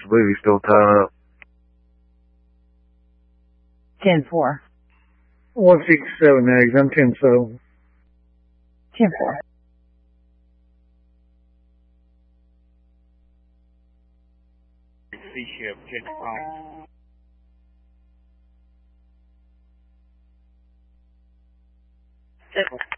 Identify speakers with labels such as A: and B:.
A: believe he's still tied up.
B: 10-4.
C: 167 eggs. I'm 10-7.
B: 10-4.
D: Sea ship, check the phone.
E: Simple.